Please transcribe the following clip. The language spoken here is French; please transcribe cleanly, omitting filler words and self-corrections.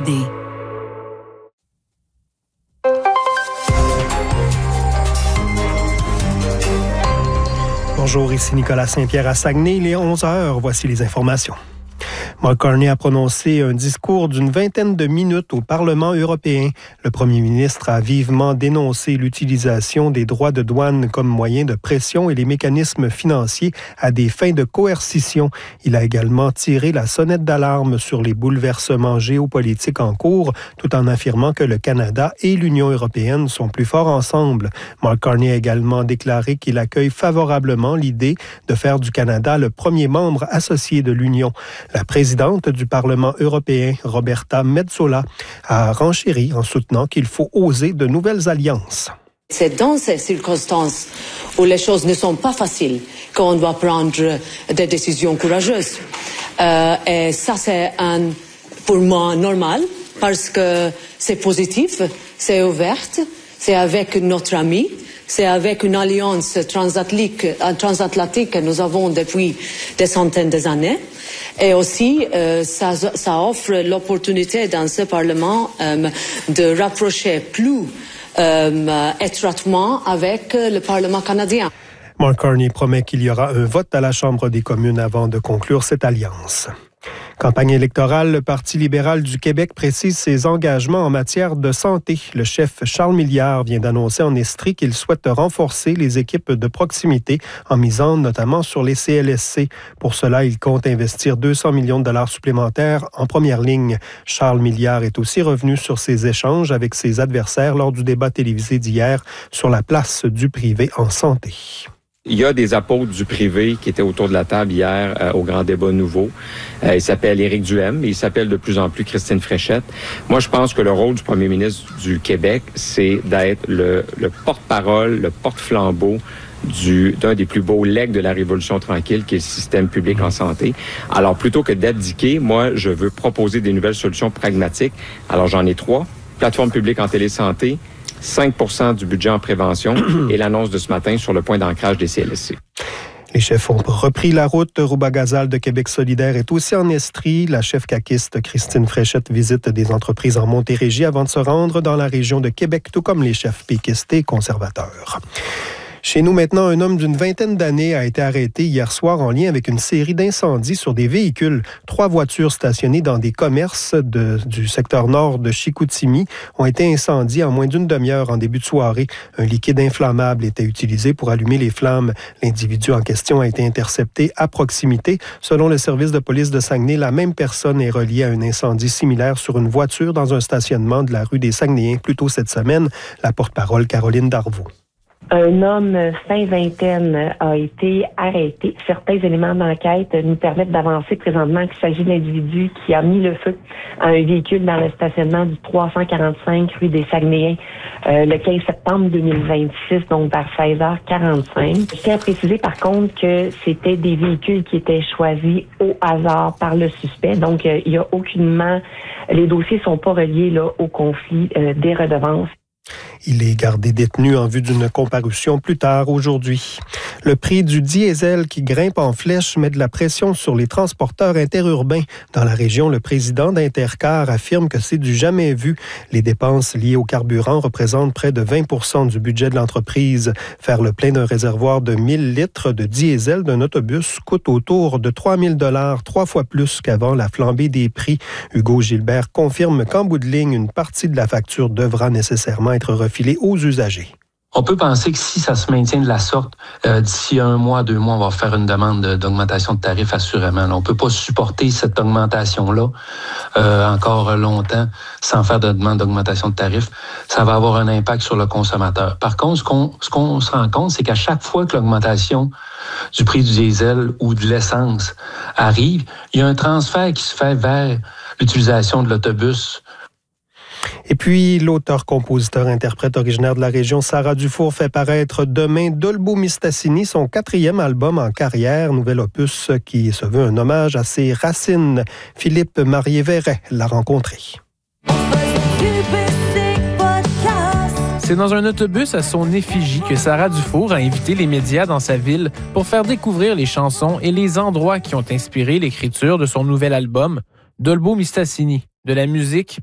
idée. Bonjour, ici Nicolas Saint-Pierre à Saguenay. Il est 11h, voici les informations. Mark Carney a prononcé un discours d'une vingtaine de minutes au Parlement européen. Le premier ministre a vivement dénoncé l'utilisation des droits de douane comme moyen de pression et les mécanismes financiers à des fins de coercition. Il a également tiré la sonnette d'alarme sur les bouleversements géopolitiques en cours, tout en affirmant que le Canada et l'Union européenne sont plus forts ensemble. Mark Carney a également déclaré qu'il accueille favorablement l'idée de faire du Canada le premier membre associé de l'Union. La présidente du Parlement européen, Roberta Metsola, a renchéri en soutenant qu'il faut oser de nouvelles alliances. C'est dans ces circonstances où les choses ne sont pas faciles qu'on doit prendre des décisions courageuses. Et ça, c'est pour moi normal parce que c'est positif, c'est ouvert, c'est avec notre ami. C'est avec une alliance transatlantique que nous avons depuis des centaines d'années. Et aussi, ça offre l'opportunité dans ce Parlement de rapprocher plus étroitement avec le Parlement canadien. Mark Carney promet qu'il y aura un vote à la Chambre des communes avant de conclure cette alliance. Campagne électorale, le Parti libéral du Québec précise ses engagements en matière de santé. Le chef Charles Milliard vient d'annoncer en Estrie qu'il souhaite renforcer les équipes de proximité en misant notamment sur les CLSC. Pour cela, il compte investir 200 millions de dollars supplémentaires en première ligne. Charles Milliard est aussi revenu sur ses échanges avec ses adversaires lors du débat télévisé d'hier sur la place du privé en santé. Il y a des apôtres du privé qui étaient autour de la table hier au grand débat nouveau. Il s'appelle Éric Duhem et il s'appelle de plus en plus Christine Fréchette. Moi, je pense que le rôle du premier ministre du Québec, c'est d'être le porte-parole, le porte-flambeau d'un des plus beaux legs de la Révolution tranquille, qui est le système public en santé. Alors, plutôt que d'abdiquer, moi, je veux proposer des nouvelles solutions pragmatiques. Alors, j'en ai 3. Plateforme publique en télésanté, 5% du budget en prévention et l'annonce de ce matin sur le point d'ancrage des CLSC. Les chefs ont repris la route. Rouba Gazal de Québec solidaire est aussi en Estrie. La chef caquiste Christine Fréchette visite des entreprises en Montérégie avant de se rendre dans la région de Québec, tout comme les chefs péquistes et conservateurs. Chez nous maintenant, un homme d'une vingtaine d'années a été arrêté hier soir en lien avec une série d'incendies sur des véhicules. 3 voitures stationnées dans des commerces du secteur nord de Chicoutimi ont été incendiées en moins d'une demi-heure en début de soirée. Un liquide inflammable était utilisé pour allumer les flammes. L'individu en question a été intercepté à proximité. Selon le service de police de Saguenay, la même personne est reliée à un incendie similaire sur une voiture dans un stationnement de la rue des Saguenayens plus tôt cette semaine. La porte-parole Caroline Darvaux. Un homme fin vingtaine a été arrêté. Certains éléments d'enquête nous permettent d'avancer présentement qu'il s'agit d'un individu qui a mis le feu à un véhicule dans le stationnement du 345 rue des Saguenayens le 15 septembre 2026, donc vers 16h45. Je tiens à préciser par contre que c'était des véhicules qui étaient choisis au hasard par le suspect. Donc, il y a aucunement... Les dossiers sont pas reliés là, au conflit des redevances. Il est gardé détenu en vue d'une comparution plus tard aujourd'hui. Le prix du diesel qui grimpe en flèche met de la pression sur les transporteurs interurbains. Dans la région, le président d'Intercar affirme que c'est du jamais vu. Les dépenses liées au carburant représentent près de 20% du budget de l'entreprise. Faire le plein d'un réservoir de 1000 litres de diesel d'un autobus coûte autour de 3 000 $, 3 fois plus qu'avant la flambée des prix. Hugo Gilbert confirme qu'en bout de ligne, une partie de la facture devra nécessairement être refilée aux usagers. On peut penser que si ça se maintient de la sorte, d'ici 1 mois, 2 mois, on va faire une demande d'augmentation de tarifs assurément. On ne peut pas supporter cette augmentation-là encore longtemps sans faire de demande d'augmentation de tarifs. Ça va avoir un impact sur le consommateur. Par contre, ce qu'on se rend compte, c'est qu'à chaque fois que l'augmentation du prix du diesel ou de l'essence arrive, il y a un transfert qui se fait vers l'utilisation de l'autobus. Et puis, l'auteur-compositeur-interprète originaire de la région, Sarah Dufour, fait paraître demain Dolbeau Mistassini, son 4e album en carrière, nouvel opus qui se veut un hommage à ses racines. Philippe Marié-Verret l'a rencontré. C'est dans un autobus à son effigie que Sarah Dufour a invité les médias dans sa ville pour faire découvrir les chansons et les endroits qui ont inspiré l'écriture de son nouvel album, Dolbeau Mistassini, de la musique